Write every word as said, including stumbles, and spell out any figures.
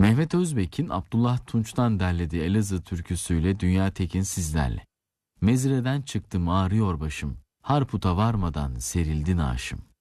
Mehmet Özbek'in Abdullah Tunç'tan derlediği Elazığ türküsüyle Dünya Tekin sizlerle. Mezreden çıktım ağrıyor başım, Harput'a varmadan serildi naaşım.